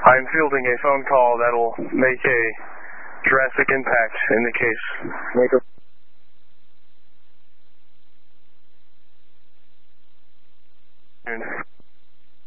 I'm fielding a phone call that will make a drastic impact in the case. Make a